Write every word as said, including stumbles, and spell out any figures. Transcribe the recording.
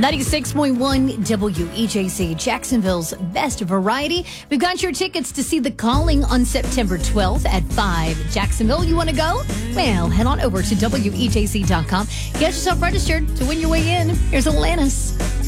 ninety-six point one W E J C, Jacksonville's best variety. We've got your tickets to see The Calling on September twelfth at five. Jacksonville, you want to go? Well, head on over to W E J C dot com. Get yourself registered to win your way in. Here's Alanis.